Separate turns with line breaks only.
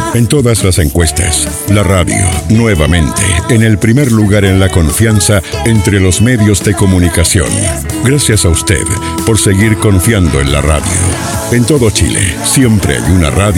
En todas las encuestas, la radio, nuevamente, en el primer lugar en la confianza entre los medios de comunicación. Gracias a usted por seguir confiando en la radio. En todo Chile, siempre hay una radio